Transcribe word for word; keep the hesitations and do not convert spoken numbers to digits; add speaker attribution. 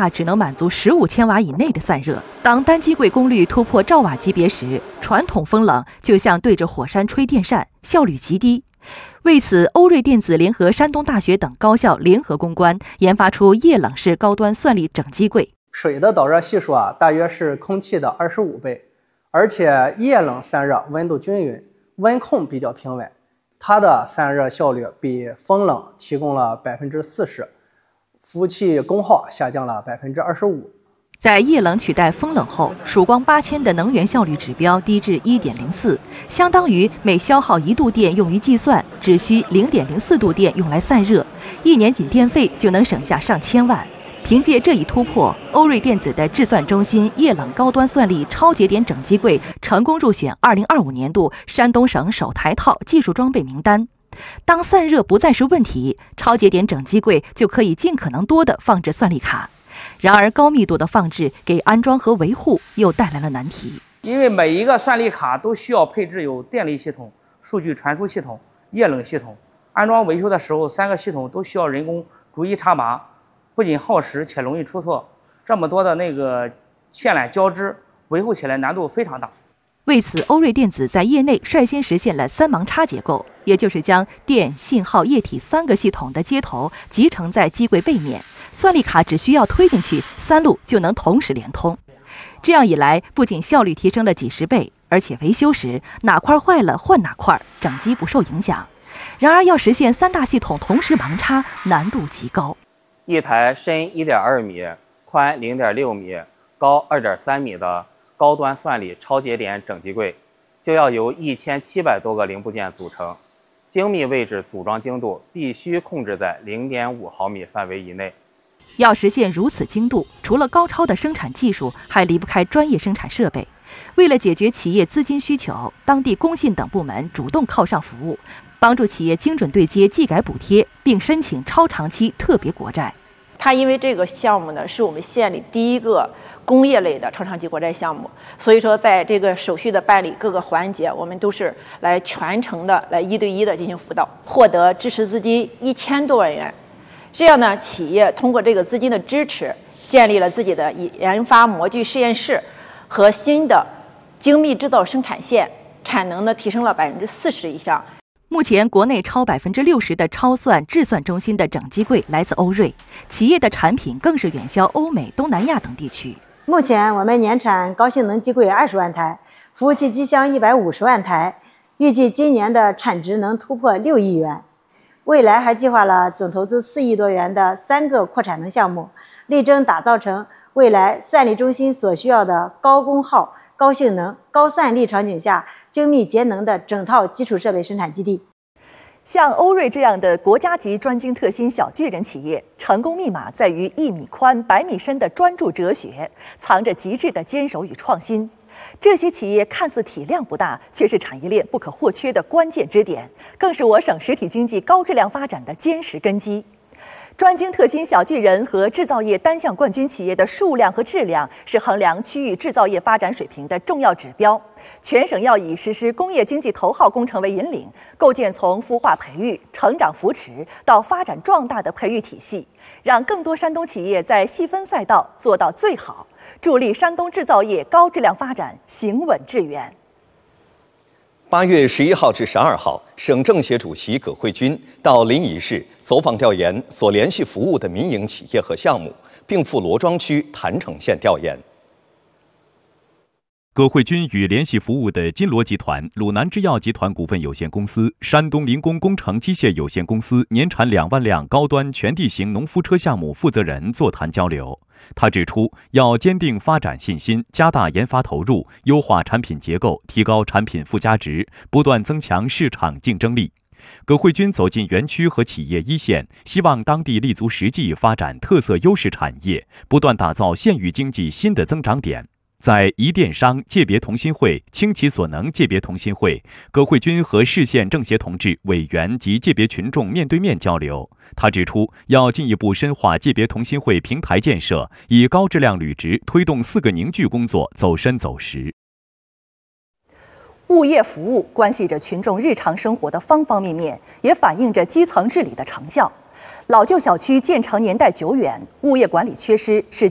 Speaker 1: 下只能满足十五千瓦以内的散热。当单机柜功率突破兆瓦级别时，传统风冷就像对着火山吹电扇，效率极低。为此，欧瑞电子联合山东大学等高校联合攻关，研发出液冷式高端算力整机柜。
Speaker 2: 水的导热系数啊，大约是空气的二十五倍，而且液冷散热温度均匀，温控比较平稳，它的散热效率比风冷提供了百分之四十，服务器功耗下降了百分之二十五。
Speaker 1: 在液冷取代风冷后，曙光八千的能源效率指标低至 一点零四， 相当于每消耗一度电用于计算，只需 零点零四度电用来散热，一年仅电费就能省下上千万。凭借这一突破，欧瑞电子的智算中心液冷高端算力超节点整机柜成功入选二零二五年度山东省首台套技术装备名单。当散热不再是问题，超节点整机柜就可以尽可能多地放置算力卡。然而，高密度的放置给安装和维护又带来了难题。
Speaker 3: 因为每一个算力卡都需要配置有电力系统、数据传输系统、液冷系统。安装维修的时候，三个系统都需要人工逐一插拔，不仅耗时且容易出错。这么多的那个线缆交织，维护起来难度非常大。
Speaker 1: 为此，欧瑞电子在业内率先实现了三盲插结构，也就是将电、信号、液体三个系统的接头集成在机柜背面。算力卡只需要推进去，三路就能同时连通。这样一来，不仅效率提升了几十倍，而且维修时哪块坏了换哪块，整机不受影响。然而，要实现三大系统同时盲插，难度极高。
Speaker 4: 一台深 一点二米、宽 零点六米、高 二点三米的高端算力超节点整机柜，就要由一千七百多个零部件组成，精密位置组装精度必须控制在 零点五毫米范围以内。
Speaker 1: 要实现如此精度，除了高超的生产技术，还离不开专业生产设备。为了解决企业资金需求，当地工信等部门主动靠上服务，帮助企业精准对接技改补贴，并申请超长期特别国债。
Speaker 5: 它因为这个项目呢，是我们县里第一个工业类的超长期国债项目，所以说在这个手续的办理各个环节，我们都是来全程的来一对一的进行辅导，获得支持资金一千多万元。这样呢，企业通过这个资金的支持，建立了自己的研发模具实验室和新的精密制造生产线，产能呢提升了百分之四十以上。
Speaker 1: 目前，国内超百分之六十的超算智算中心的整机柜来自欧瑞，企业的产品更是远销欧美、东南亚等地区。
Speaker 6: 目前，我们年产高性能机柜二十万台，服务器机箱一百五十万台，预计今年的产值能突破六亿元。未来还计划了总投资四亿多元的三个扩产能项目，力争打造成未来算力中心所需要的高功耗、高性能、高算力场景下精密节能的整套基础设备生产基地。
Speaker 1: 像欧瑞这样的国家级专精特新小巨人企业，成功密码在于一米宽、百米深的专注哲学，藏着极致的坚守与创新。这些企业看似体量不大，却是产业链不可或缺的关键支点，更是我省实体经济高质量发展的坚实根基。专精特新小巨人和制造业单项冠军企业的数量和质量是衡量区域制造业发展水平的重要指标。全省要以实施工业经济头号工程为引领，构建从孵化培育、成长扶持到发展壮大的培育体系，让更多山东企业在细分赛道做到最好，助力山东制造业高质量发展行稳致远。
Speaker 7: 八月十一号至十二号，省政协主席葛慧君到临沂市走访调研所联系服务的民营企业和项目，并赴罗庄区郯城县调研。
Speaker 8: 葛慧君与联系服务的金罗集团、鲁南制药集团股份有限公司、山东临工工程机械有限公司年产两万辆高端全地形农夫车项目负责人座谈交流。他指出，要坚定发展信心，加大研发投入，优化产品结构，提高产品附加值，不断增强市场竞争力。葛慧君走进园区和企业一线，希望当地立足实际发展特色优势产业，不断打造县域经济新的增长点。在一电商界别同心会、倾其所能界别同心会，葛慧君和市县政协同志、委员及界别群众面对面交流。他指出，要进一步深化界别同心会平台建设，以高质量履职推动四个凝聚工作走深走实。
Speaker 1: 物业服务关系着群众日常生活的方方面面，也反映着基层治理的成效。老旧小区建成年代久远，物业管理缺失是